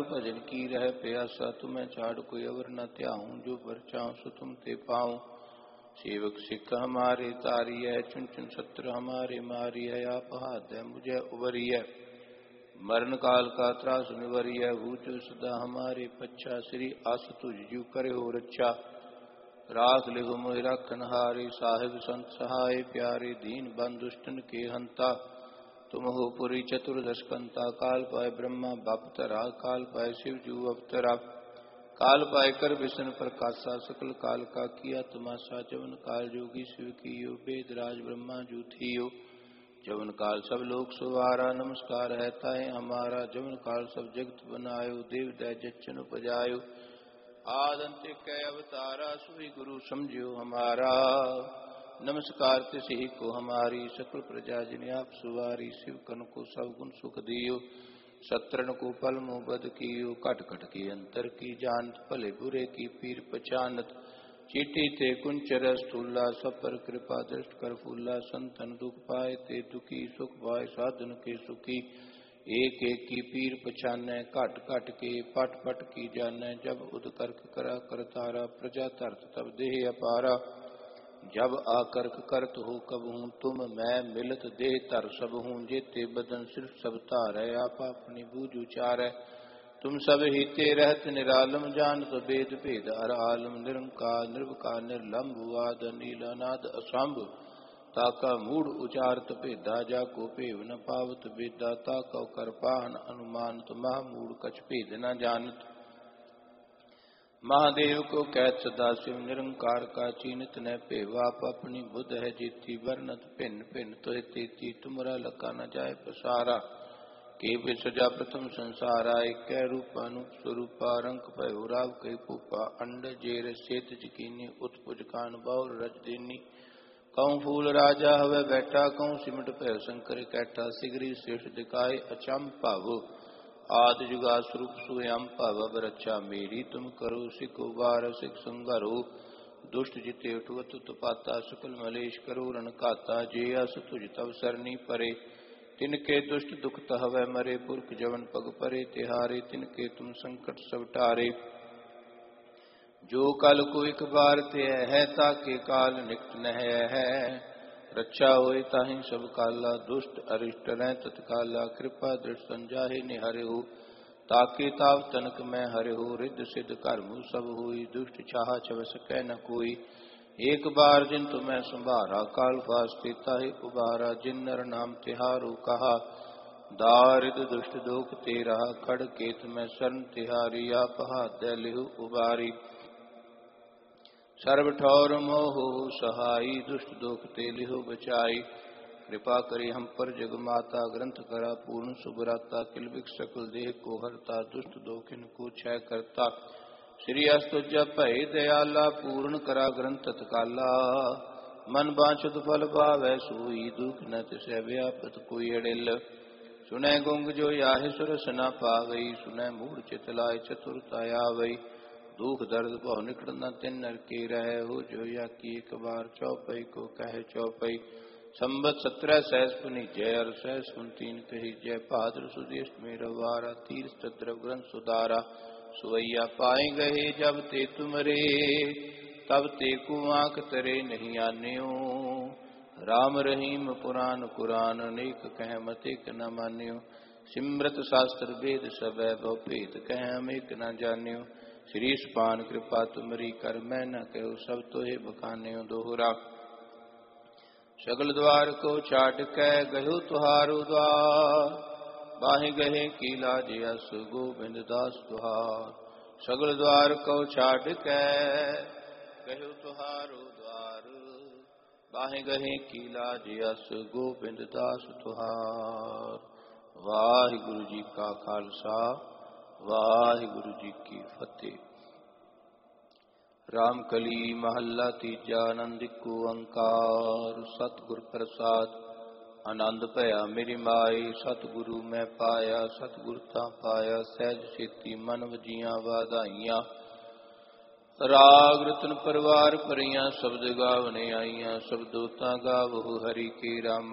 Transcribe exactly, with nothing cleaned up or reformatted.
भजन की रह प्यासा, तुम्हें छाड़ कोई अवर न त्याहूँ, जो बर चाहूँ सो तुम ते पाऊँ। सेवक सिख हमारे तारी है, चुन चुन सत्र हमारे मारी है, आप हाथ है मुझे उबरी है। मरण काल का त्रास निवरी है, भूचो सदा हमारे पच्छा, श्री आस तुझ जू करे हो रक्षा। राख लिहो मोहि रखन हारे, साहिब संत सहाय प्यारे, दीन बंधुष्टन के हंता। तुम हो पुरी चतुर्दश कंता, काल पाए ब्रह्मा बापतरा, काल पाए शिव जू अवतरा। काल पाए कर विष्णु प्रकाशा, सकल काल का किया तमाशा। जवन काल जोगी शिव कियो, वेद राज ब्रह्मा जू थियो। जवन काल सब लोक सुवारा, नमस्कार है ताए हमारा। जवन काल सब जगत बनायो, देव दय जच्चन उपजायो। आदंत कै अवतारा, सुई गुरु समझियो हमारा। नमस्कार तिसि को हमारी, सकल प्रजा जिन आप सुवारी। शिव कन को सब गुण सुख दियो, सत्रन को पल मुँह बद कियो। कट कट की अंतर की जानत, भले बुरे की पीर पहचानत। चीटी थे कुंचर स्थूला, सब पर कृपा दृष्ट कर फूला। संतन दुख पाए ते दुखी, सुख पाए साधन के सुखी। एक एक की पीर पहचाने, काट काट के पट पट की जाने। जब उद करक करा करतारा, प्रजा तरत तब देह अपारा। जब आकर्क करत हो कब हूँ, तुम मैं मिलत देह तर सब हूँ। जेते बदन सिर्फ सब तार है, आप अपनी बूझ उचार है। तुम सब हिते रहत निरालम, जानत वेद भेद हर आलम। निरंकार निर्विकार निर्लंब, वाद नील अनाद असंभ। ताका मूढ़ उचारत भेदा, जाको पेव न पावत बेदा। ताका कर पाहन अनुमानत, मह मूढ़ कछ भेद न जानत। महादेव को कहत सदा शिव, निरंकार का चीनत न पेवा। आप अपनी बुध है जीती, वर्णत भिन्न भिन्न तो तेती। तुमरा लका न जाय पसारा, के सजा प्रथम संसारा। एक रूपा अनूप स्वरूपा, रंग भयो राव कई पूपा। अंड जेर सेत जकीनी, उत्पुज कान बाउर रज देनी। कहूँ फूल राजा हवे बैठा, कहूँ सिमट भयो शंकर कैठा। सिगरी श्रेष्ठ दिखाए अचंपा, आद जुगा स्वरूप स्वयं भव रक्षा। मेरी तुम करो सिख उबार, सिख संगरो। दुष्ट जिते उठवत उत्पाता, सकल मलेश करो रण काता। जे अस तुझ तव सरनी परे, तिनके दुष्ट दुख तहवै मरे। पुरख जवन पग परे तिहारे, तिनके तुम संकट सब टारे। जो कल को एक बार ते है, ताके काल निकट न है। रक्षा होए ताहि सब काला, दुष्ट अरिष्ट रह तत्काला। कृपा दृढ़ संजाहे निहरे हो, ताके ताव तनक में हरे हो। रिद्ध सिद्ध कर्म सब हुई, दुष्ट चाह छव सकै न कोई। एक बार जिन तुम्हें संभारा, काल फास्ते ताहि उबारा। जिन नर नाम तिहारो कहा, दारिद दुष्ट दोख तेरा। खड़ केत में शरण तिहारी, आप हाथ दे लिहु उबारी। सर्व ठौर मोह सहाई, दुष्ट दोख ते लिहो बचाई। कृपा करी हम पर जग माता, ग्रंथ करा पूर्ण सुभराता। किलबिक सकल देह को हरता, दुष्ट दोखिन को क्षय करता। श्री अस्तुज भय दयाला, पूर्ण करा ग्रंथ तत्काला। मन बांछत फल पावै सोई, दुख न तिसै व्यापत कोई अड़िल। सुनै गुंग जो याहि सुरस न पावई, सुनै मूढ़ चित लाय चतुरता आवई। दुख दर्द भव निकट न तिन नर के रहे हो, जो या की एक बार चौपई को कहे चौपई। संबत सत्रह सहस पुनि जय, और सहस पुन तीन कही जय। भाद्र सुदी अष्टमी रविवारा, तीर्थ द्रव ग्रंथ सुधारा। सुवैया पाए गए जब ते तुमरे, तब ते को आंख तरे नहीं आन्यो। राम रहीम पुराण कुरान, अनेक कह मतिक न मान्यो। सिमरत शास्त्र वेद सब, भव भेद कह अमेक न जान्यो। श्री पान कृपा तुमरी कर, मैं न कहो सब तोहे बखान्यो दोहरा। सगल द्वार को छाट कै गयो तुहारो द्वार, बाहि गहे कीला जयस गोविंद दास तुहार। सगल द्वार को छाट कै गयो तुहारो द्वार, बाहि गहे कीला जयस गोविंद दास तुहार। वाहिगुरु जी का खालसा, वाहिगुरु जी की फतेह। रामकली महल्ला तीजा, आनंद को अंकार। सतगुर प्रसाद आनंद भया मेरी माई, सतगुरु मैं पाया सतगुर ता पाया। सहज छेती मन वजिया वाधाइया, राग रतन परवार परियां। शब्द गावने आईया, शब्दों ता गावहु हरि के राम।